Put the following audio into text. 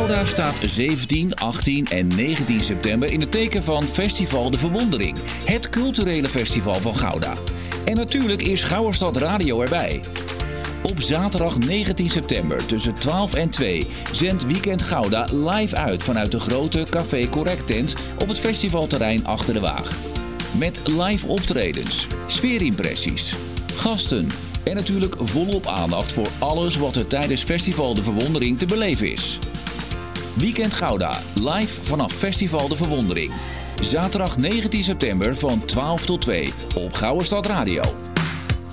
Gouda staat 17, 18 en 19 september in het teken van Festival de Verwondering. Het culturele festival van Gouda. En natuurlijk is Gouwerstad Radio erbij. Op zaterdag 19 september tussen 12 en 2 zendt Weekend Gouda live uit vanuit de grote Café Correct tent op het festivalterrein Achter de Waag. Met live optredens, sfeerimpressies, gasten en natuurlijk volop aandacht voor alles wat er tijdens Festival de Verwondering te beleven is. Weekend Gouda, live vanaf Festival de Verwondering. Zaterdag 19 september van 12 tot 2 op Gouwerstad Radio.